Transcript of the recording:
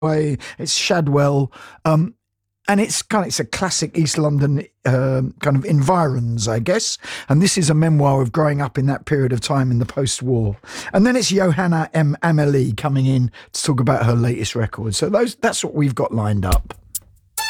Way, it's Shadwell. And it's a classic East London kind of environs, I guess. And this is a memoir of growing up in that period of time in the post-war. And then it's Johanna M. Amelie coming in to talk about her latest record. So that's what we've got lined up.